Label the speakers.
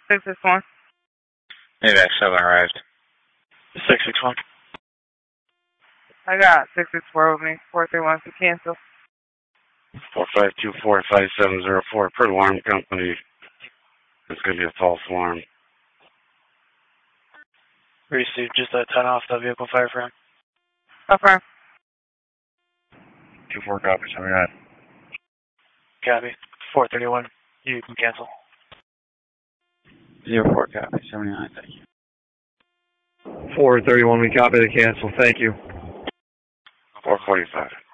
Speaker 1: 661.
Speaker 2: AVAC 7 arrived.
Speaker 3: 661.
Speaker 1: I got 664 with me. 431 to cancel.
Speaker 4: 45245704 per alarm company. It's going to be a false alarm.
Speaker 3: Received just a 10 off the vehicle fireframe.
Speaker 1: Affirm.
Speaker 4: 24 copy, 79.
Speaker 3: Copy. 431. You can cancel.
Speaker 2: 04 copy, 79, thank you.
Speaker 5: 431, we copy the cancel. Thank you.
Speaker 4: 445.